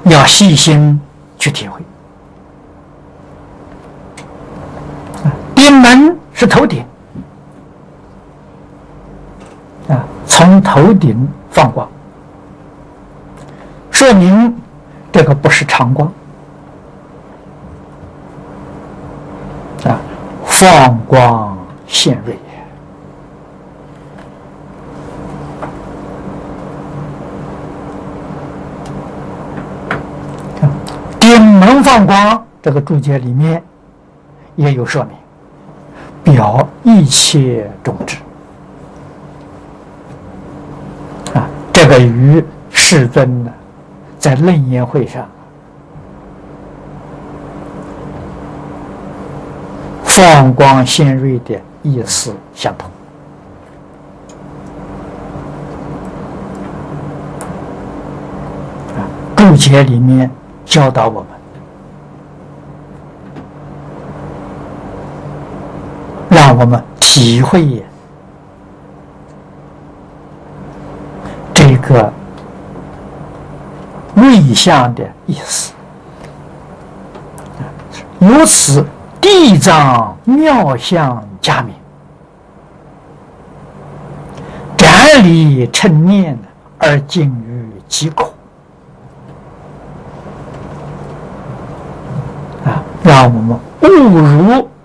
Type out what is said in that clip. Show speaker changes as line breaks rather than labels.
要细心去体会。顶门是头顶从头顶放光，说明这个不是常光放光现锐。顶门放光，这个注解里面也有说明，表一切种智这个与世尊呢在楞严会上放光现锐的意思相同。注解里面教导我们，让我们体会这个瑞相的意思。由此地藏妙相加名，斩理称念而尽于极苦让我们误入